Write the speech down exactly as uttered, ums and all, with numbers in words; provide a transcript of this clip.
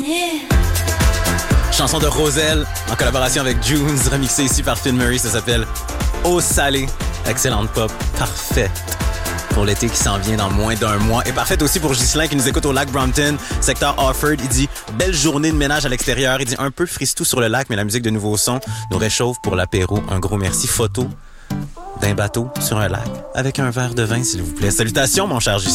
Chanson de Roselle en collaboration avec Junes, remixée ici par Phil Murray. Ça s'appelle Eau salée. Excellente pop, parfaite pour l'été qui s'en vient dans moins d'un mois. Et parfaite aussi pour Ghislain qui nous écoute au lac Brompton, secteur Offord. Il dit « Belle journée de ménage à l'extérieur ». Il dit « Un peu fristou sur le lac, mais la musique de Nouveau Son nous réchauffe pour l'apéro. Un gros merci. Photo d'un bateau sur un lac avec un verre de vin, s'il vous plaît. » Salutations, mon cher Ghislain.